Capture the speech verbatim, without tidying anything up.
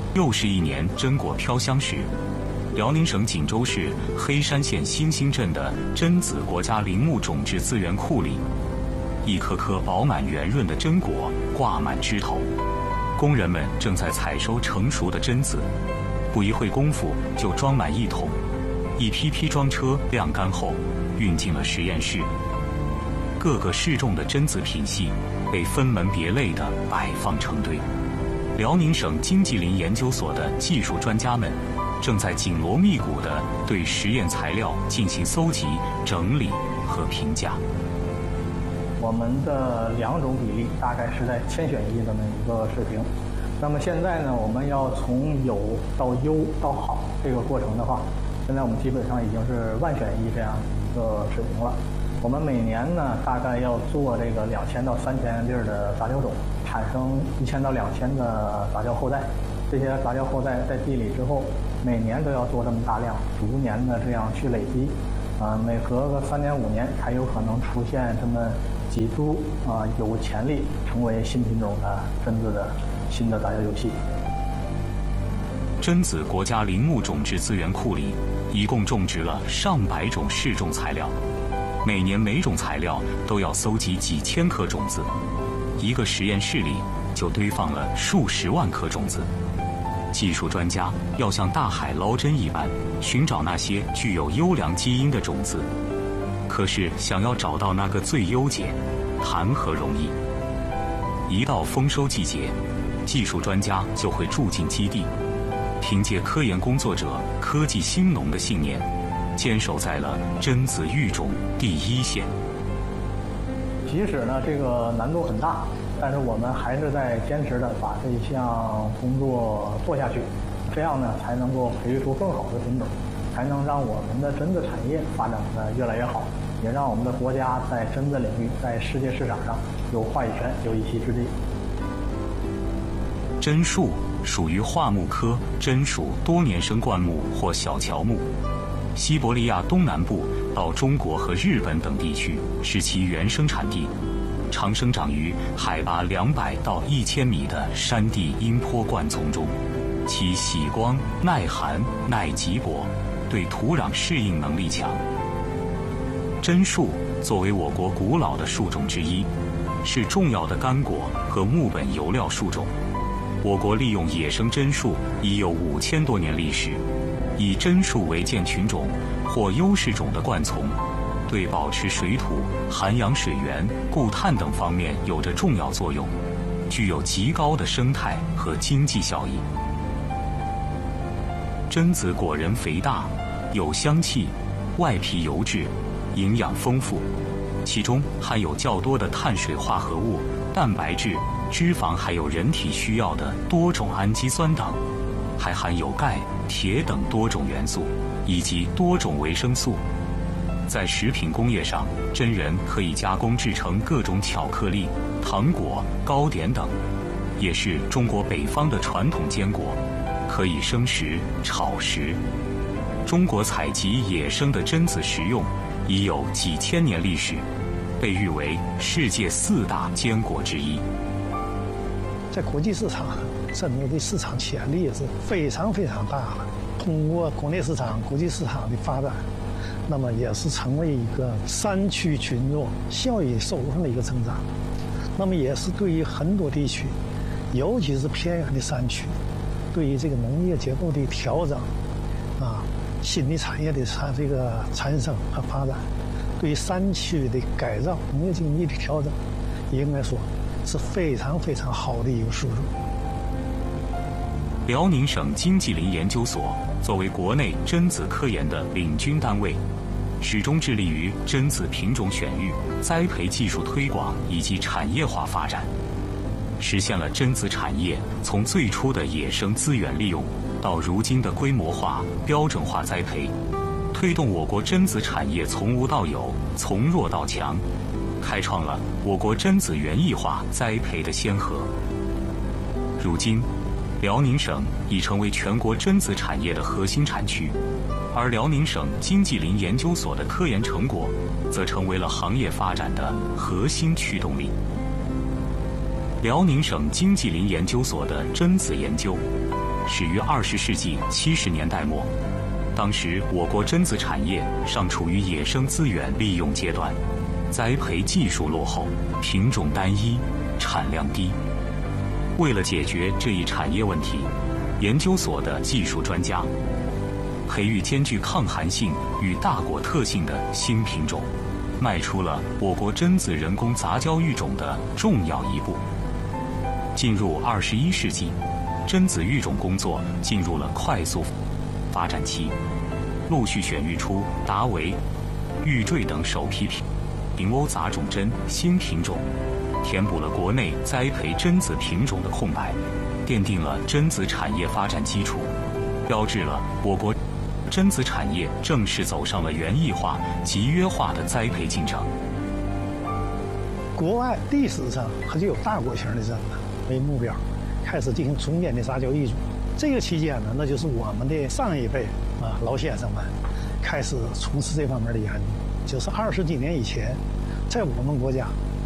又是一年榛果飘香时，辽宁省锦州市黑山县新兴镇的榛子国家林木种质资源库里，一颗颗饱满圆润的榛果挂满枝头，工人们正在采收成熟的榛子，不一会功夫就装满一桶，一批批装车晾干后运进了实验室。各个适种的榛子品系被分门别类地摆放成堆。辽宁省经济林研究所的技术专家们正在紧锣密鼓地对实验材料进行搜集、整理和评价。 我们的两种比例大概是在千选一这么一个水平。那么现在呢，我们要从有到优到好这个过程的话，现在我们基本上已经是万选一这样一个水平了。我们每年呢，大概要做这个两千到三千粒的杂交种，产生一千到两千的杂交后代。这些杂交后代在地里之后，每年都要做这么大量，逐年的这样去累积，啊、呃，每隔个三年五年才有可能出现这么几株啊、呃、有潜力成为新品种的榛子的新的杂交游戏。 榛子国家林木种质资源库里一共种植了上百种适种材料。每年每种材料都要搜集几千颗种子，一个实验室里就堆放了数十万颗种子。技术专家要像大海捞针一般寻找那些具有优良基因的种子，可是想要找到那个最优解，谈何容易？一到丰收季节，技术专家就会住进基地，凭借科研工作者科技兴农的信念，坚守在了榛子育种第一线。 即使呢这个难度很大，但是我们还是在坚持的把这一项工作做下去，这样呢才能够培育出更好的品种，才能让我们的榛子产业发展的越来越好，也让我们的国家在榛子领域在世界市场上有话语权，有一席之地。 榛树属于桦木科榛属多年生灌木或小乔木，西伯利亚东南部到中国和日本等地区是其原生产地，常生长于海拔两百到一千米的山地阴坡灌丛中，其喜光、耐寒、耐瘠薄，对土壤适应能力强。榛树作为我国古老的树种之一，是重要的干果和木本油料树种。我国利用野生榛树已有五千多年历史，以榛树为建群种或优势种的灌丛，对保持水土、涵养水源、固碳等方面有着重要作用，具有极高的生态和经济效益。榛子果仁肥大，有香气，外皮油质，营养丰富，其中含有较多的碳水化合物、蛋白质、脂肪，还有人体需要的多种氨基酸等，还含有钙、铁等多种元素，以及多种维生素。在食品工业上，榛仁可以加工制成各种巧克力、糖果、糕点等，也是中国北方的传统坚果，可以生食、炒食。中国采集野生的榛子食用已有几千年历史，被誉为世界四大坚果之一。 在国际市场，证明的市场潜力是非常非常大的。通过国内市场、国际市场的发展，那么也是成为一个山区群众效益收入上的一个增长。那么也是对于很多地区，尤其是偏远的山区，对于这个农业结构的调整，啊，新的产业的产这个产生和发展，对于山区的改造、农业经济的调整，应该说是非常非常好的一个输入。 辽宁省经济林研究所作为国内榛子科研的领军单位，始终致力于榛子品种选育、栽培技术推广以及产业化发展，实现了榛子产业从最初的野生资源利用到如今的规模化、标准化栽培，推动我国榛子产业从无到有、从弱到强，开创了我国榛子园艺化栽培的先河。如今，辽宁省已成为全国榛子产业的核心产区，而辽宁省经济林研究所的科研成果，则成为了行业发展的核心驱动力。辽宁省经济林研究所的榛子研究， 始于二十世纪七十年代末，当时我国榛子产业尚处于野生资源利用阶段，栽培技术落后，品种单一，产量低。为了解决这一产业问题，研究所的技术专家培育兼具抗寒性与大果特性的新品种，迈出了我国榛子人工杂交育种的重要一步。进入二十一世纪，榛子育种工作进入了快速发展期，陆续选育出达维、玉坠等首批品平瓯杂种榛新品种，填补了国内栽培榛子品种的空白，奠定了榛子产业发展基础，标志了我国榛子产业正式走上了园艺化、集约化的栽培进程。 国外历史上它就有大果型的榛子为目标，开始进行重点的杂交育种。这个期间呢，那就是我们的上一辈啊老先生们开始从事这方面的研究。就是二十几年以前，在我们国家